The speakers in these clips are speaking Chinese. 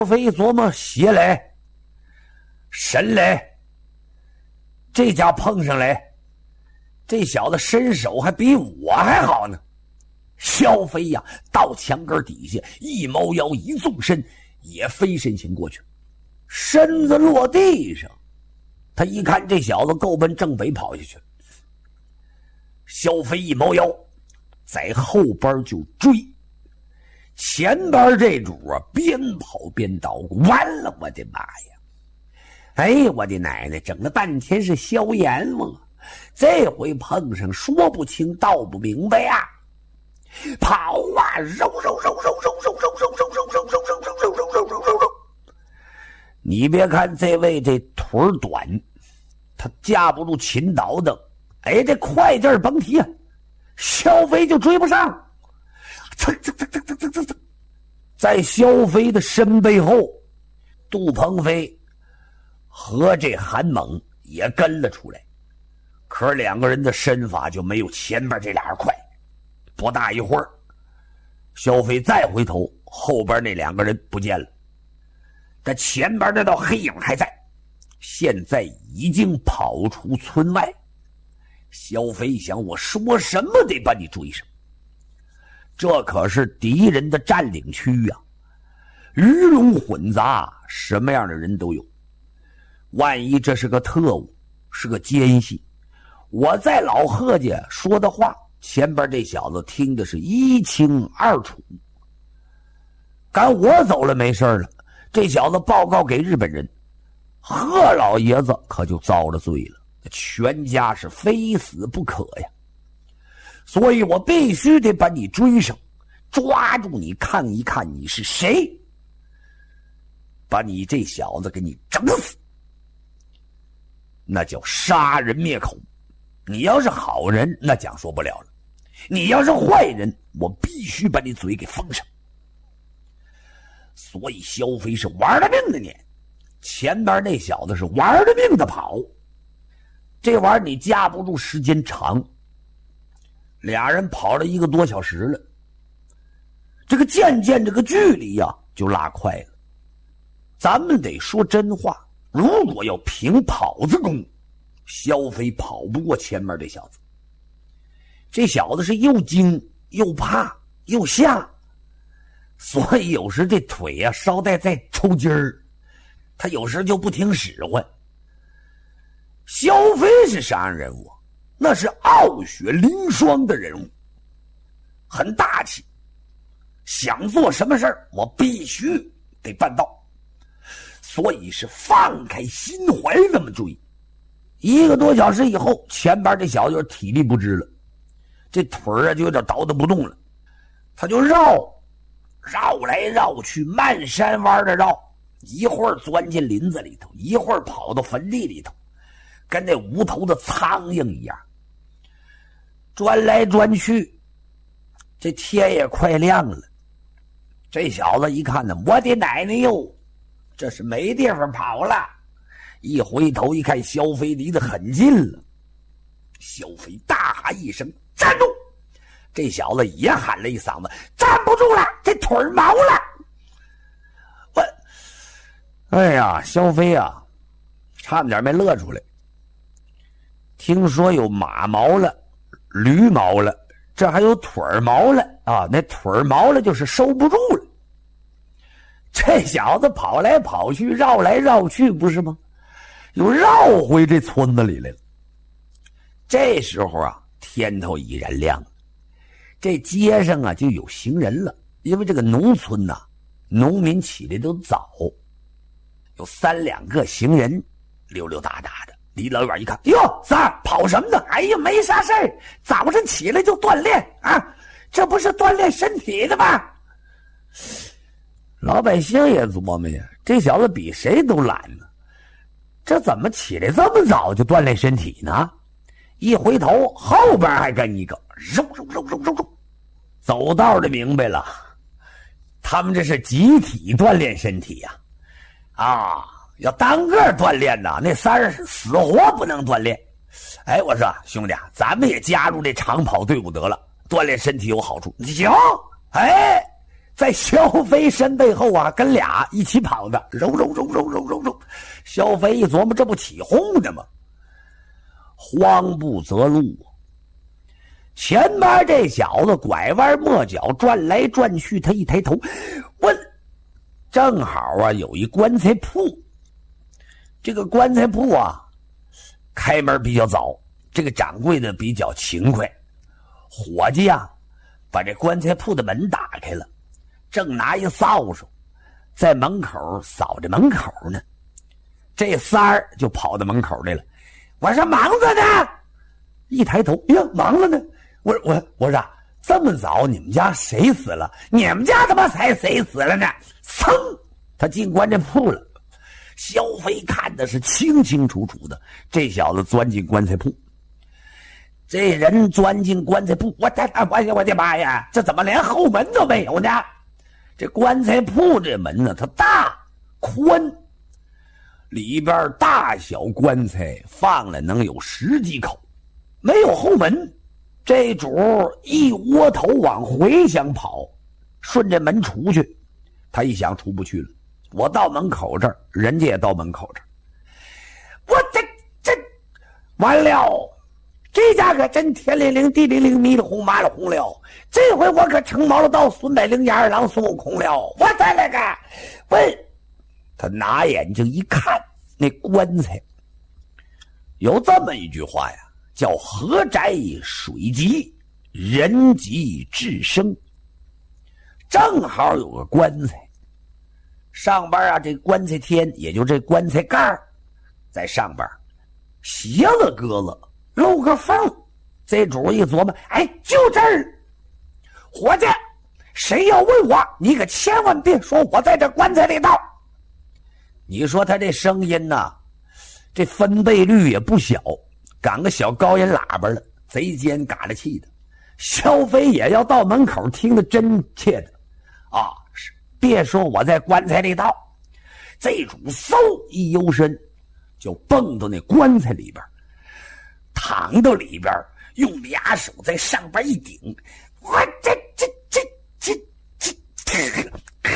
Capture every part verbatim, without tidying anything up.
飞一琢磨，邪嘞，神嘞，这家碰上来，这小子身手还比我还好呢。萧飞呀，到墙根底下一猫腰一纵身，也飞身行过去，身子落地上。他一看这小子够奔正北跑下去，萧飞一猫腰，在后边就追。前边这主啊，边跑边捣鼓，完了，我的妈呀！哎，我的奶奶，整了半天是萧炎嘛，这回碰上说不清道不明白呀！跑啊，揉揉揉揉揉揉揉揉揉揉揉揉揉揉揉揉揉揉。你别看这位这腿短，他架不住秦导的，哎，这快劲儿甭提啊，萧飞就追不上。蹭蹭蹭蹭蹭蹭蹭，在萧飞的身背后，杜鹏飞和这韩猛也跟了出来，可是两个人的身法就没有前边这俩人快。不大一会儿，萧飞再回头，后边那两个人不见了，但前边那道黑影还在，现在已经跑出村外。萧飞想，我说什么得把你追上，这可是敌人的占领区啊，鱼龙混杂，什么样的人都有。万一这是个特务，是个奸细，我在老贺家说的话，前边这小子听的是一清二楚。赶我走了没事了，这小子报告给日本人，贺老爷子可就遭了罪了，全家是非死不可呀。所以我必须得把你追上，抓住你看一看你是谁，把你这小子给你整死，那叫杀人灭口。你要是好人，那讲说不了了，你要是坏人，我必须把你嘴给封上。所以萧飞是玩了命的撵，前边那小子是玩了命的跑。这玩意儿你架不住时间长，俩人跑了一个多小时了，这个渐渐这个距离呀、啊、就拉快了。咱们得说真话，如果要凭跑字功，萧飞跑不过前面这小子。这小子是又惊又怕又吓，所以有时这腿呀、啊、稍带在抽筋儿，他有时就不听使唤。萧飞是啥样人物？那是傲雪凌霜的人物，很大气，想做什么事儿我必须得办到，所以是放开心怀这么追。一个多小时以后，前边这小子就体力不支了，这腿啊就有点倒腾不动了，他就绕绕来绕去，漫山弯的绕，一会儿钻进林子里头，一会儿跑到坟地里头，跟那无头的苍蝇一样钻来钻去。这天也快亮了，这小子一看呢，我的奶奶哟，这是没地方跑了。一回头一看，萧飞离得很近了。萧飞大喊一声：“站住！”这小子也喊了一嗓子：“站不住了，这腿毛了！”我，哎呀，萧飞啊，差点没乐出来。听说有马毛了，驴毛了，这还有腿毛了啊！那腿毛了就是收不住了。这小子跑来跑去，绕来绕去，不是吗？又绕回这村子里来了。这时候啊，天头已然亮了，这街上啊就有行人了。因为这个农村呐、啊，农民起来都早，有三两个行人溜溜达达的。离老远一看，哟，三儿跑什么呢？哎呀，没啥事儿，早晨起来就锻炼啊，这不是锻炼身体的吗？老百姓也琢磨呀，这小子比谁都懒呢，这怎么起来这么早就锻炼身体呢？一回头，后边还跟一个肉肉肉肉肉肉，走道的明白了，他们这是集体锻炼身体呀、啊！啊，要单个锻炼呐，那三儿死活不能锻炼。哎，我说兄弟啊，咱们也加入这长跑队伍得了，锻炼身体有好处。行，哎， 在萧飞身背后啊，跟俩一起跑的，揉揉揉揉揉揉揉。萧飞一琢磨，这不起哄的吗？慌不择路，前边这小子拐弯抹角转来转去，他一抬头，问，正好啊有一棺材铺。这个棺材铺啊，开门比较早，这个掌柜的比较勤快。伙计啊，把这棺材铺的门打开了，正拿一扫帚在门口扫着门口呢。这三儿就跑到门口来了，我说忙着呢。一抬头，呀，忙了呢。我我我说这么早你们家谁死了？你们家他妈才谁死了呢？噌，他进棺材铺了。萧飞看的是清清楚楚的，这小子钻进棺材铺。这人钻进棺材铺，我的我我的妈呀，这怎么连后门都没有呢？这棺材铺这门呢，它大宽，里边大小棺材放了能有十几口，没有后门。这主一窝头往回想跑，顺着门出去，他一想出不去了。我到门口这儿，人家也到门口这儿，我这这完了，这家可真天灵灵地灵灵迷了红麻了红了，这回我可成毛了道孙百灵牙二郎孙悟空了，我再来个问。他拿眼睛一看，那棺材有这么一句话呀，叫河宅水急人急智生。正好有个棺材，上边啊这棺材天，也就这棺材盖在上边斜了搁了，露个缝。这主一琢磨，哎，就这儿，伙计，谁要问我，你可千万别说我在这棺材里头。你说他这声音呐，这分贝率也不小，赶个小高音喇叭了，贼尖嘎了气的。萧飞也要到门口听得真切的啊，别说我在棺材里头。这主嗖一幽身，就蹦到那棺材里边，躺到里边，用俩手在上边一顶，我这这这这这这，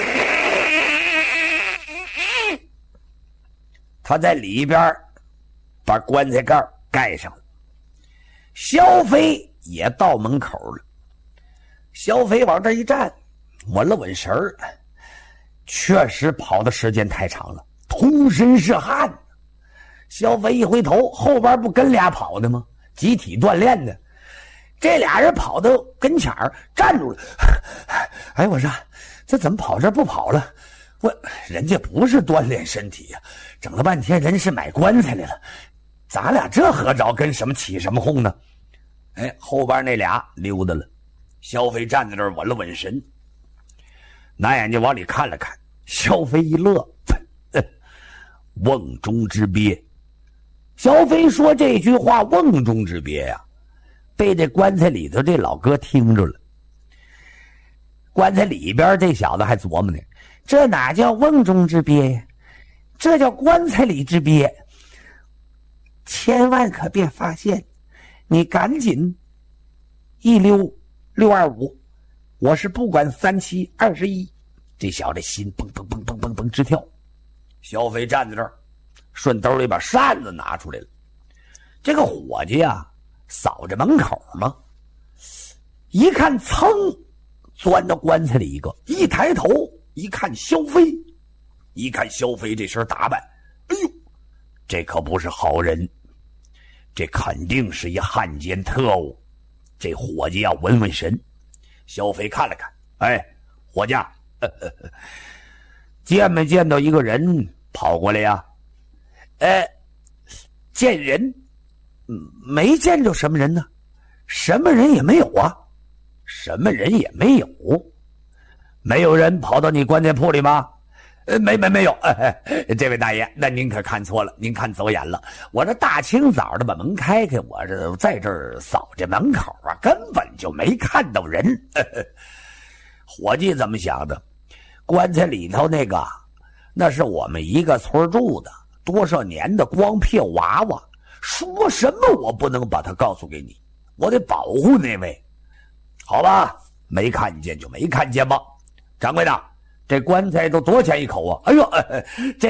他在里边把棺材盖盖上了。萧飞也到门口了，萧飞往这一站，稳了稳神儿，确实跑的时间太长了，通身是汗。萧飞一回头，后边不跟俩跑的吗？集体锻炼的。这俩人跑到跟前儿站住了。哎，我说这怎么跑这不跑了？我人家不是锻炼身体呀、啊，整了半天人是买棺材来了，咱俩这合着跟什么起什么哄呢？哎，后边那俩溜达了。萧飞站在这儿稳了稳神，拿眼睛往里看了看。萧飞一乐，瓮中之鳖。萧飞说这句话瓮中之鳖呀、啊，被这棺材里头这老哥听着了。棺材里边这小子还琢磨呢，这哪叫瓮中之鳖呀，这叫棺材里之鳖，千万可别发现，你赶紧一溜六二五，我是不管三七二十一。这小子心蹦蹦蹦蹦蹦蹦直跳。萧飞站在这儿，顺兜里把扇子拿出来了。这个伙计啊，扫着门口嘛，一看噌钻到棺材里一个，一抬头一看萧飞，一看萧飞这身打扮，哎呦，这可不是好人，这肯定是一汉奸特务。这伙计要稳稳神。萧飞看了看，哎，伙计，呃呃呃，见没见到一个人跑过来呀？呃，见人，没见着什么人呢，什么人也没有啊，什么人也没有，没有人跑到你棺材铺里吗？呃，没没没有、哎，这位大爷，那您可看错了，您看走眼了。我这大清早的把门开开，我这在这儿扫着门口啊，根本就没看到人。呵呵，伙计怎么想的？棺材里头那个，那是我们一个村住的多少年的光票娃娃，说什么我不能把它告诉给你，我得保护那位。好吧，没看见就没看见吧。 掌柜的，这棺材都多少钱一口啊？哎呦，这